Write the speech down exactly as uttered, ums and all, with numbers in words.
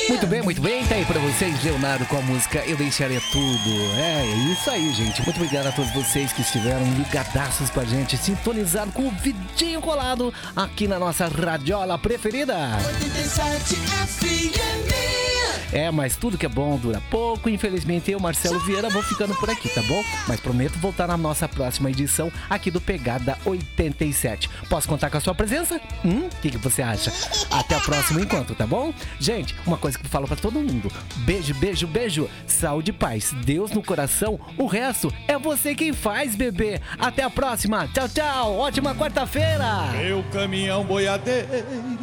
Muito bem, muito bem. Tá aí pra vocês, Leonardo, com a música Eu Deixaria Tudo. É, é isso aí, gente. Muito obrigado a todos vocês que estiveram ligadaços com a gente, sintonizado com o vidinho colado aqui na nossa radiola preferida. oitenta e sete F M. É, mas tudo que é bom dura pouco. Infelizmente, eu, Marcelo Vieira, vou ficando por aqui, tá bom? Mas prometo voltar na nossa próxima edição aqui do Pegada oitenta e sete. Posso contar com a sua presença? Hum? O que, que você acha? Até o próximo encontro, tá bom? Gente, uma coisa que eu falo pra todo mundo. Beijo, beijo, beijo. Saúde e paz. Deus no coração. O resto é você quem faz, bebê. Até a próxima. Tchau, tchau. Ótima quarta-feira. Meu caminhão boiadeiro